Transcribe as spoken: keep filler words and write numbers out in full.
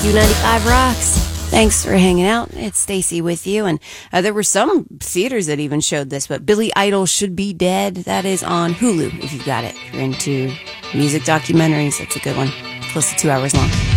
Q ninety-five rocks. Thanks for hanging out. It's Stacy with you. And uh, there were some theaters that even showed this, but Billy Idol Should Be Dead. That is on Hulu if you've got it. If you're into music documentaries, that's a good one. Close to two hours long.